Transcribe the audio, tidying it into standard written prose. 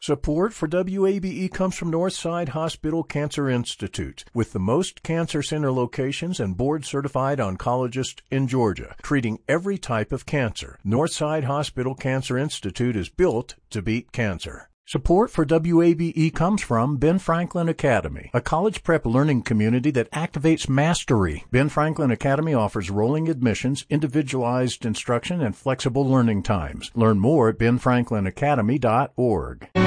Support for WABE comes from Northside Hospital Cancer Institute, with the most cancer center locations and board-certified oncologist in Georgia, treating every type of cancer. Northside Hospital Cancer Institute is built to beat cancer. Support for WABE comes from Ben Franklin Academy, a college prep learning community that activates mastery. Ben Franklin Academy offers rolling admissions, individualized instruction, and flexible learning times. Learn more at benfranklинacademy.org.